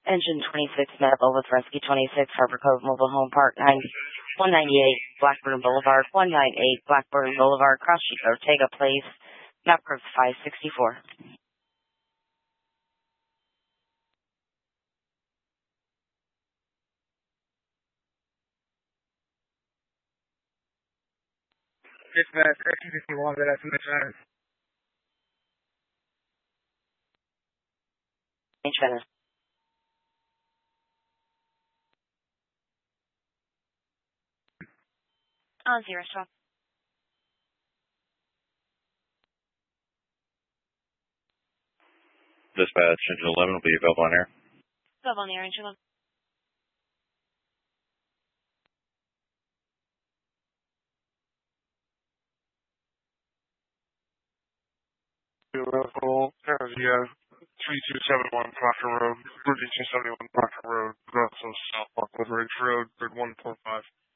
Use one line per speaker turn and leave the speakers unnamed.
Engine 26 Medical with Rescue 26 Harbor Cove Mobile Home Park 198 Blackburn Boulevard, 198 Blackburn Boulevard, Cross Street, Ortega Place, map code 564.
Dispatch, X51, that estimation.
Range Venice. Zero stop.
Dispatch, engine 11 will be available on air.
Available on air, engine 11.
Local, yeah, 3271 Proctor Road, 3271 Proctor Road, also South Buckwood Ridge Road, grid 145.